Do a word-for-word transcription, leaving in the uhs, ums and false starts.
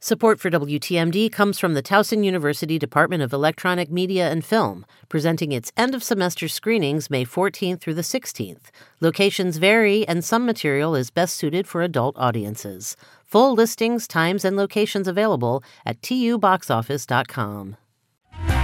Support for W T M D comes from the Towson University Department of Electronic Media and Film, presenting its end-of-semester screenings May fourteenth through the sixteenth. Locations vary, and some material is best suited for adult audiences. Full listings, times, and locations available at T U box office dot com.